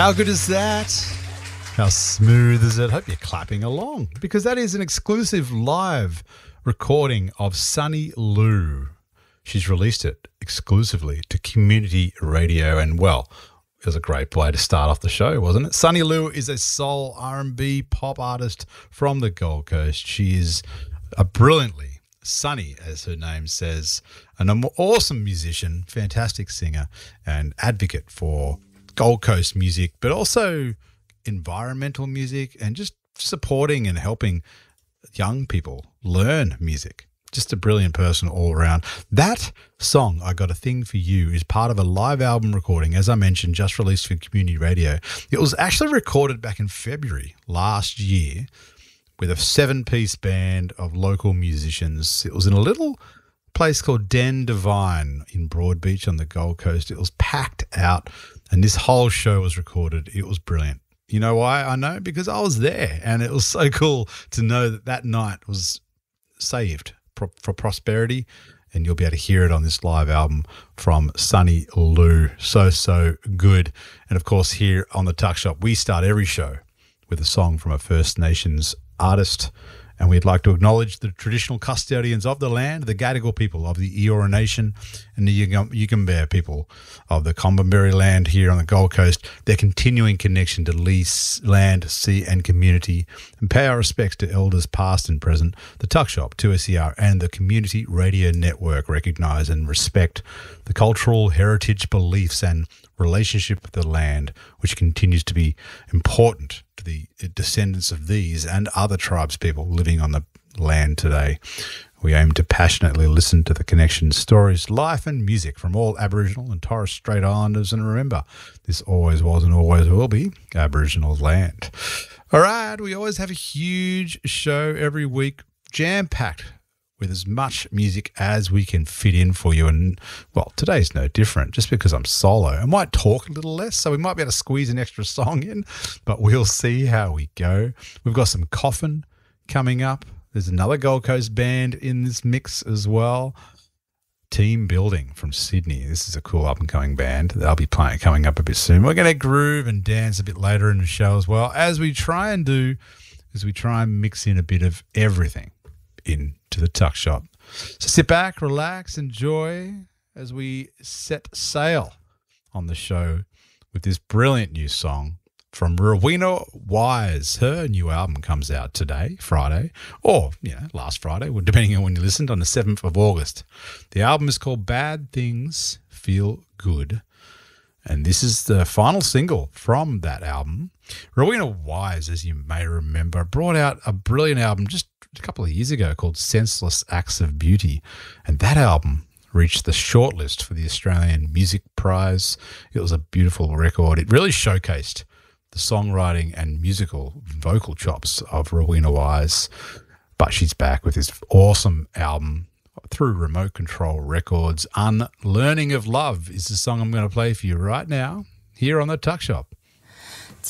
How good is that? How smooth is it? Hope you're clapping along, because that is an exclusive live recording of Sunny Lou. She's released it exclusively to community radio, and well, it was a great way to start off the show, wasn't it? Sunny Lou is a soul R&B pop artist from the Gold Coast. She is a brilliantly sunny, as her name says, an awesome musician, fantastic singer, and advocate for Gold Coast music, but also environmental music and just supporting and helping young people learn music. Just a brilliant person all around. That song, I Got a Thing for You, is part of a live album recording, as I mentioned, just released for community radio. It was actually recorded back in February last year with a 7-piece band of local musicians. It was in a little place called Den Divine in Broadbeach on the Gold Coast. It was packed out, and this whole show was recorded. It was brilliant. You know why I know? Because I was there, and it was so cool to know that that night was saved for prosperity, and you'll be able to hear it on this live album from Sunny Lou. So good. And, of course, here on the Tuck Shop, we start every show with a song from a First Nations artist, and we'd like to acknowledge the traditional custodians of the land, the Gadigal people of the Eora Nation and the Yugambeh people of the Comberberry land here on the Gold Coast, their continuing connection to land, sea and community, and pay our respects to elders past and present. The Tuck Shop, 2SER and the Community Radio Network recognise and respect the cultural heritage, beliefs and relationship with the land, which continues to be important to the descendants of these and other tribes people living on the land today. We aim to passionately listen to the connection, stories, life and music from all Aboriginal and Torres Strait Islanders, and remember, this always was and always will be Aboriginal land. All right, we always have a huge show every week, jam-packed with as much music as we can fit in for you. And, well, today's no different. Just because I'm solo, I might talk a little less, so we might be able to squeeze an extra song in, but we'll see how we go. We've got some Coffin coming up. There's another Gold Coast band in this mix as well. Team Building from Sydney. This is a cool up-and-coming band. They'll be playing coming up a bit soon. We're going to groove and dance a bit later in the show as well, as we try and mix in a bit of everything into the Tuck Shop. So sit back, relax, enjoy as we set sail on the show with this brilliant new song from Rowena Wise. Her new album comes out today, Friday, or last Friday, depending on when you listened, on the 7th of August. The album is called Bad Things Feel Good, and this is the final single from that album. Rowena Wise, as you may remember, brought out a brilliant album just a couple of years ago called Senseless Acts of Beauty, and that album reached the shortlist for the Australian Music Prize. It was a beautiful record. It really showcased the songwriting and musical vocal chops of Rowena Wise, but she's back with this awesome album through Remote Control Records. Unlearning of Love is the song I'm going to play for you right now here on the Tuck Shop.